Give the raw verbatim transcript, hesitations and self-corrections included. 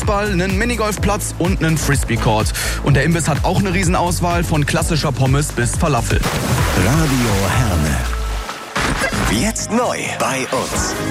Fußball, einen Minigolfplatz und einen Frisbee-Court. Und der Imbiss hat auch eine Riesenauswahl von klassischer Pommes bis Falafel. Radio Herne. Jetzt neu bei uns.